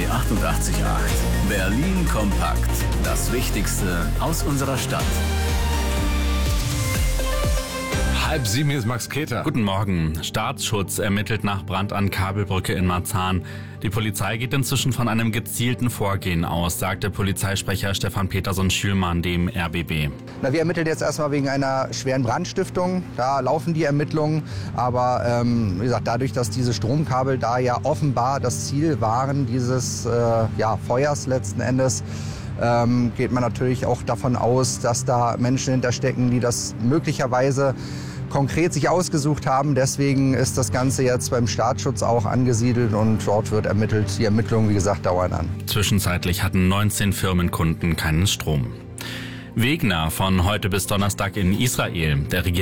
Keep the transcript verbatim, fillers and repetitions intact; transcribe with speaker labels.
Speaker 1: achtundachtzig Komma acht. Berlin kompakt. Das Wichtigste aus unserer Stadt.
Speaker 2: Halb sieben, hier ist Max Keter.
Speaker 3: Guten Morgen. Staatsschutz ermittelt nach Brand an Kabelbrücke in Marzahn. Die Polizei geht inzwischen von einem gezielten Vorgehen aus, sagte Polizeisprecher Stefan Peterson-Schülmann dem R B B.
Speaker 4: Na, wir ermitteln jetzt erstmal wegen einer schweren Brandstiftung. Da laufen die Ermittlungen. Aber ähm, wie gesagt, dadurch, dass diese Stromkabel da ja offenbar das Ziel waren, dieses äh, ja, Feuers letzten Endes, ähm, geht man natürlich auch davon aus, dass da Menschen hinterstecken, die das möglicherweise konkret sich ausgesucht haben. Deswegen ist das Ganze jetzt beim Staatsschutz auch angesiedelt und dort wird ermittelt. Die Ermittlungen, wie gesagt, dauern an.
Speaker 3: Zwischenzeitlich hatten neunzehn Firmenkunden keinen Strom. Wegner von heute bis Donnerstag in Israel. Der